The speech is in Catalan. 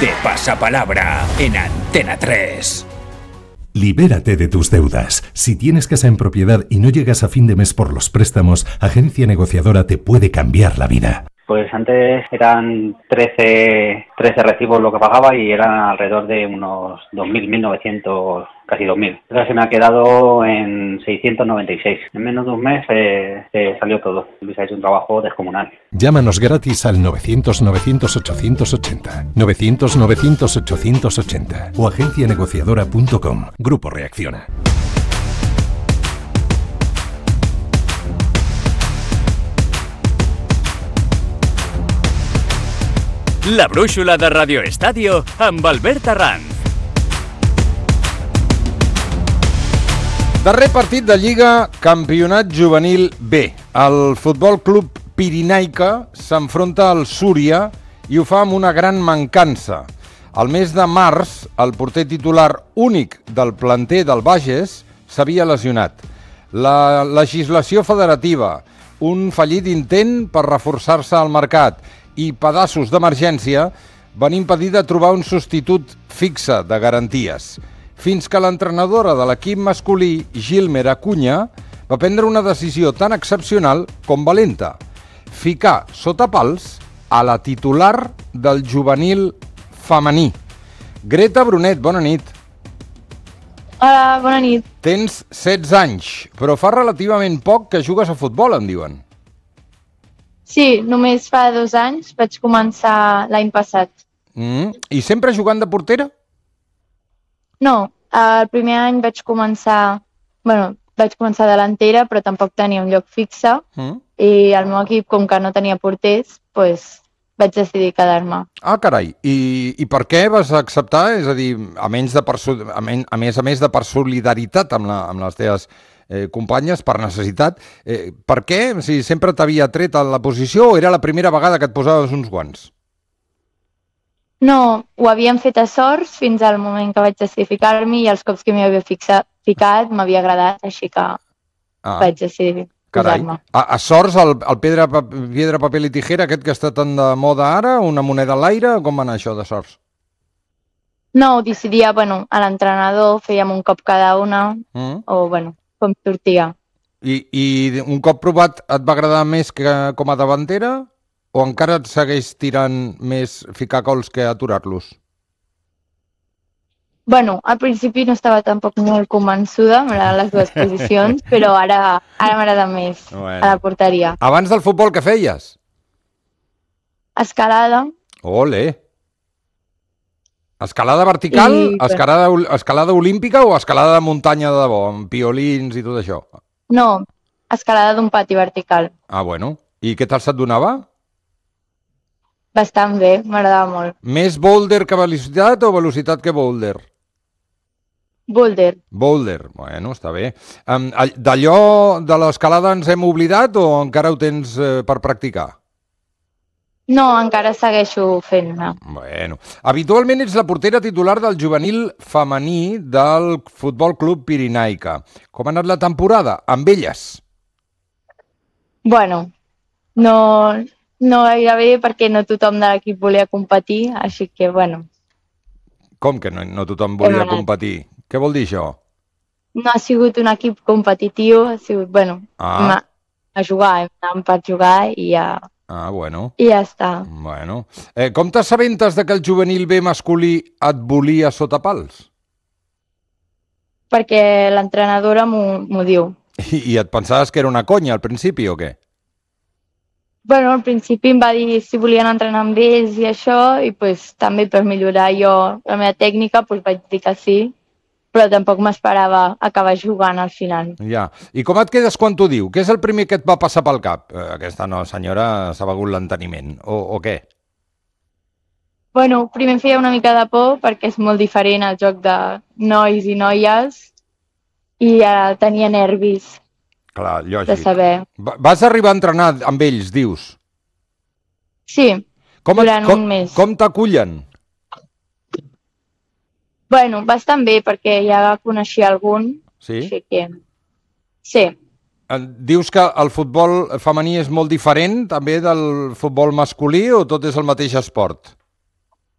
de Pasapalabra en Antena 3. Libérate de tus deudas. Si tienes casa en propiedad y no llegas a fin de mes por los préstamos, Agencia Negociadora te puede cambiar la vida. Pues antes eran 13 recibos lo que pagaba y eran alrededor de unos 2.000, 1.900, casi 2.000. Ahora se me ha quedado en 696. En menos de un mes se salió todo. Luis ha hecho un trabajo descomunal. Llámanos gratis al 900-900-880, 900-900-880 o agencianegociadora.com. Grupo Reacciona. La brúixola de Radio Estadio amb Albert Arranz. Darrer partit de Lliga, Campionat Juvenil B. El Futbol Club Pirinaica s'enfronta al Súria i ho fa amb una gran mancança. Al mes de març, el porter titular únic del planter del Bages s'havia lesionat. La legislació federativa, un fallit intent per reforçar-se al mercat i pedaços d'emergència van impedir de trobar un substitut fixe de garanties, fins que l'entrenadora de l'equip masculí, Gilmer Acuña, va prendre una decisió tan excepcional com valenta: ficar sota pals a la titular del juvenil femení. Greta Brunet, bona nit. Hola, bona nit. Tens 16 anys, però fa relativament poc que jugues a futbol, em diuen. Sí, només fa 2 anys, vaig començar l'any passat. I sempre jugant de portera? No, el primer any vaig començar delantera, però tampoc tenia un lloc fixe. I el meu equip, com que no tenia porters, doncs vaig decidir quedar-me. Ah, carai. I per què vas acceptar? És a dir, a més de per solidaritat amb les teves companyes, per necessitat, per què? Si sempre t'havia tret a la posició o era la primera vegada que et posaves uns guants? No, ho havíem fet a Sors fins al moment que vaig decidir ficar-m'hi i els cops que m'hi havia ficat m'havia agradat, així que vaig decidir posar-me. A Sors, el pedra, paper i tijera, aquest que està tan de moda ara, una moneda a l'aire, com va anar això de Sors? No, ho decidia, a l'entrenador, fèiem un cop cada una, com sortia. I un cop provat et va agradar més que com a davantera o encara et segueix tirant més ficar gols que aturar-los? Al principi no estava tampoc molt convençuda, m'agraden les dues posicions, però ara m'agrada més a la porteria. Abans del futbol què feies? Escalada. Ole! Escalada vertical, escalada olímpica o escalada de muntanya de debò, amb piolins i tot això? No, escalada d'un pati vertical. Ah, bueno. I què tal se't donava? Bastant bé, m'agradava molt. Més boulder que velocitat o velocitat que boulder? Boulder. Boulder, bueno, està bé. D'allò de l'escalada ens hem oblidat o encara ho tens per practicar? No, encara segueixo fent-ne. Bueno, habitualment ets la portera titular del juvenil femení del Futbol Club Pirinaica. Com ha anat la temporada amb elles? No gaire bé perquè no tothom de l'equip volia competir, així que, Com que no tothom volia competir? Què vol dir això? No ha sigut un equip competitiu, ha sigut, a jugar, hem anat per jugar i ja... Ah, bueno. I ja està. Bueno. Com t'assabentes de que el juvenil B masculí et volia sota pals? Perquè l'entrenadora m'ho diu. I et pensaves que era una conya al principi o què? Al principi em va dir si volien entrenar amb ells i això, i també per millorar jo la meva tècnica vaig dir que sí, però tampoc m'esperava acabar jugant al final. Ja. I com et quedes quan t'ho diu? Què és el primer que et va passar pel cap? Aquesta senyora s'ha begut l'enteniment, o què? Primer em feia una mica de por perquè és molt diferent el joc de nois i noies i tenia nervis. Clar, lògic. De saber. Vas arribar a entrenar amb ells, dius? Sí, durant un mes. Com t'acullen? Bastant bé, perquè ja coneixia algun. Sí? Així que... Sí. Dius que el futbol femení és molt diferent també del futbol masculí o tot és el mateix esport?